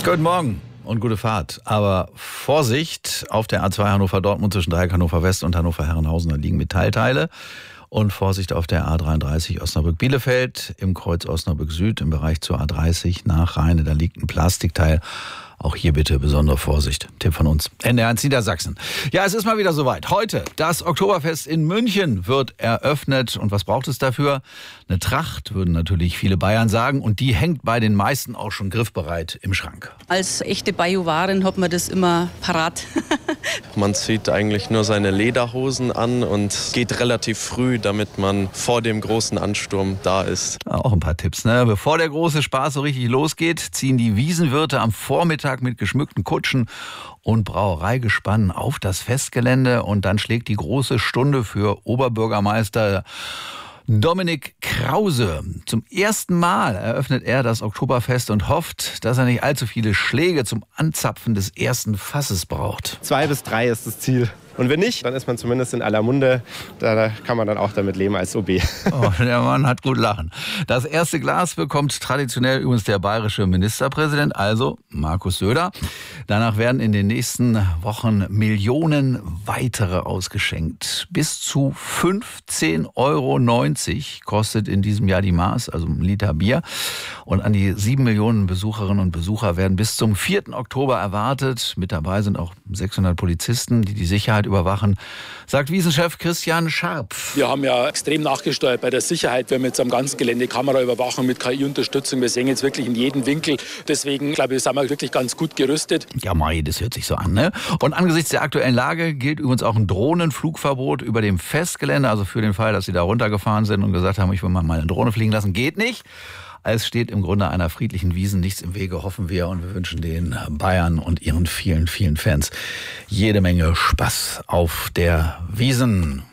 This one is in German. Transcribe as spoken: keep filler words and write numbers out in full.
Guten Morgen und gute Fahrt. Aber Vorsicht, auf der A zwei Hannover-Dortmund zwischen Dreieck Hannover West und Hannover-Herrenhausen, da liegen Metallteile. Und Vorsicht auf der A dreiunddreißig Osnabrück-Bielefeld, im Kreuz Osnabrück Süd, im Bereich zur A dreißig nach Rheine, da liegt ein Plastikteil. Auch hier bitte besondere Vorsicht. Tipp von uns. N D R eins Niedersachsen. Ja, es ist mal wieder soweit. Heute, das Oktoberfest in München wird eröffnet. Und was braucht es dafür? Eine Tracht, würden natürlich viele Bayern sagen. Und die hängt bei den meisten auch schon griffbereit im Schrank. Als echte Bajuwarin hat man das immer parat. Man zieht eigentlich nur seine Lederhosen an und geht relativ früh, damit man vor dem großen Ansturm da ist. Auch ein paar Tipps, ne? Bevor der große Spaß so richtig losgeht, ziehen die Wiesenwirte am Vormittag mit geschmückten Kutschen und Brauereigespannen auf das Festgelände. Und dann schlägt die große Stunde für Oberbürgermeister Dominik Krause. Zum ersten Mal eröffnet er das Oktoberfest und hofft, dass er nicht allzu viele Schläge zum Anzapfen des ersten Fasses braucht. Zwei bis drei ist das Ziel. Und wenn nicht, dann ist man zumindest in aller Munde. Da kann man dann auch damit leben als O B. Oh, der Mann hat gut lachen. Das erste Glas bekommt traditionell übrigens der bayerische Ministerpräsident, also Markus Söder. Danach werden in den nächsten Wochen Millionen weitere ausgeschenkt. Bis zu fünfzehn Euro neunzig kostet in diesem Jahr die Maß, also ein Liter Bier. Und an die sieben Millionen Besucherinnen und Besucher werden bis zum vierten Oktober erwartet. Mit dabei sind auch sechshundert Polizisten, die die Sicherheit überwachen, sagt Wiesenchef Christian Scharp. Wir haben ja extrem nachgesteuert bei der Sicherheit. Wir haben jetzt am ganzen Gelände Kameraüberwachung mit K I-Unterstützung. Wir sehen jetzt wirklich in jedem Winkel. Deswegen, glaube ich, sind wir wirklich ganz gut gerüstet. Ja, Mai, das hört sich so an, ne? Und angesichts der aktuellen Lage gilt übrigens auch ein Drohnenflugverbot über dem Festgelände. Also für den Fall, dass Sie da runtergefahren sind und gesagt haben, ich will mal eine Drohne fliegen lassen, geht nicht. Es steht im Grunde einer friedlichen Wiesn nichts im Wege, hoffen wir. Und wir wünschen den Bayern und ihren vielen, vielen Fans jede Menge Spaß auf der Wiesn.